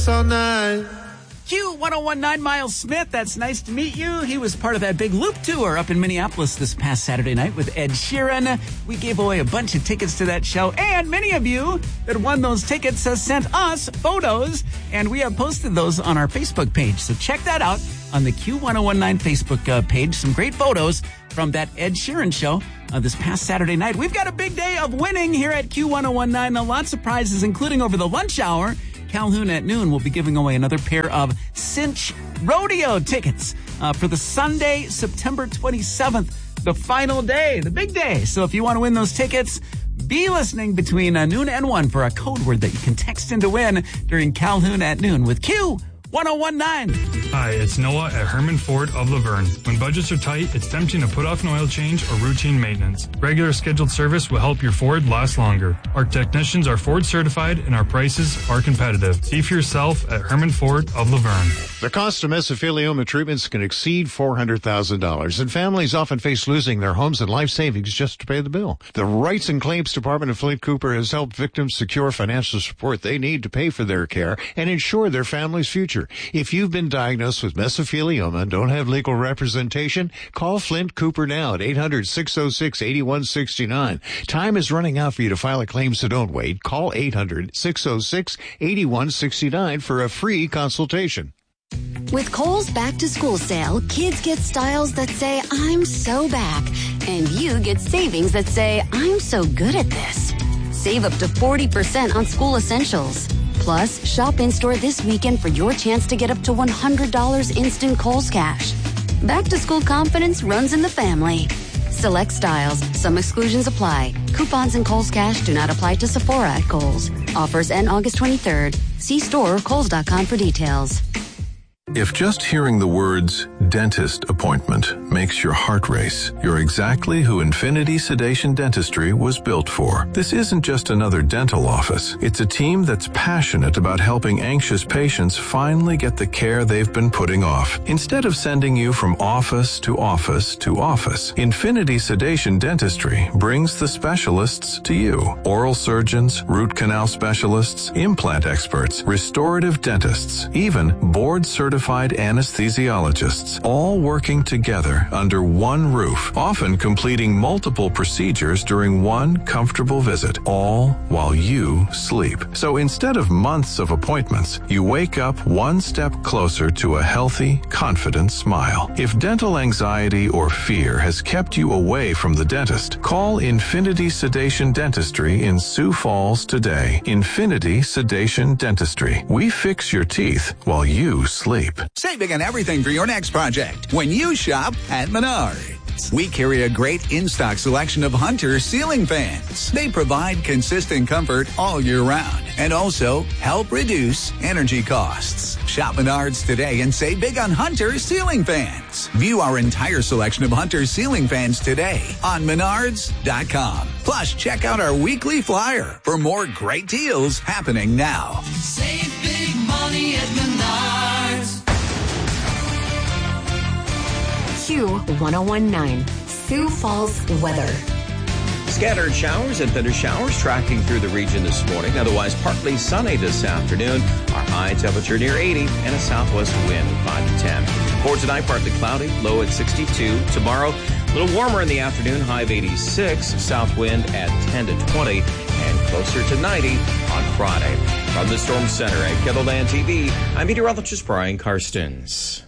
dance all night. Q1019, Miles Smith, that's nice to meet you. He was part of that big Loop tour up in Minneapolis this past Saturday night with Ed Sheeran. We gave away a bunch of tickets to that show, and many of you that won those tickets sent us photos, and we have posted those on our Facebook page. So check that out on the Q1019 Facebook page. Some great photos from that Ed Sheeran show this past Saturday night. We've got a big day of winning here at Q1019. Lots of prizes, including over the lunch hour. Calhoun at noon will be giving away another pair of Cinch Rodeo tickets for the Sunday, September 27th, the final day, the big day. So if you want to win those tickets, be listening between noon and 1 for a code word that you can text in to win during Calhoun at noon with Q1019. Hi, it's Noah at Herman Ford of Laverne. When budgets are tight, it's tempting to put off an oil change or routine maintenance. Regular scheduled service will help your Ford last longer. Our technicians are Ford certified and our prices are competitive. See for yourself at Herman Ford of Laverne. The cost of mesothelioma treatments can exceed $400,000, and families often face losing their homes and life savings just to pay the bill. The Rights and Claims Department of Flint Cooper has helped victims secure financial support they need to pay for their care and ensure their family's future. If you've been diagnosed with mesothelioma and don't have legal representation, call Flint Cooper now at 800-606-8169. Time is running out for you to file a claim, so don't wait. Call 800-606-8169 for a free consultation. With Kohl's back-to-school sale, kids get styles that say, I'm so back. And you get savings that say, I'm so good at this. Save up to 40% on school essentials. Plus, shop in-store this weekend for your chance to get up to $100 instant Kohl's cash. Back-to-school confidence runs in the family. Select styles. Some exclusions apply. Coupons and Kohl's cash do not apply to Sephora at Kohl's. Offers end August 23rd. See store or Kohls.com for details. If just hearing the words dentist appointment makes your heart race, you're exactly who Infinity Sedation Dentistry was built for. This isn't just another dental office. It's a team that's passionate about helping anxious patients finally get the care they've been putting off. Instead of sending you from office to office to office, Infinity Sedation Dentistry brings the specialists to you. Oral surgeons, root canal specialists, implant experts, restorative dentists, even board-certified anesthesiologists, all working together under one roof, often completing multiple procedures during one comfortable visit, all while you sleep. So instead of months of appointments, you wake up one step closer to a healthy, confident smile. If dental anxiety or fear has kept you away from the dentist, call Infinity Sedation Dentistry in Sioux Falls today. Infinity Sedation Dentistry. We fix your teeth while you sleep. Saving on everything for your next project when you shop at Menards. We carry a great in-stock selection of Hunter ceiling fans. They provide consistent comfort all year round and also help reduce energy costs. Shop Menards today and save big on Hunter ceiling fans. View our entire selection of Hunter ceiling fans today on Menards.com. Plus, check out our weekly flyer for more great deals happening now. Save big money at Menards. Q1019, Sioux Falls weather. Scattered showers and thunder showers tracking through the region this morning. Otherwise, partly sunny this afternoon. Our high temperature near 80 and a southwest wind 5 to 10. For tonight, partly cloudy, low at 62. Tomorrow, a little warmer in the afternoon, high of 86. South wind at 10 to 20 and closer to 90 on Friday. From the Storm Center at KENDLELAND TV, I'm meteorologist Brian Karstens.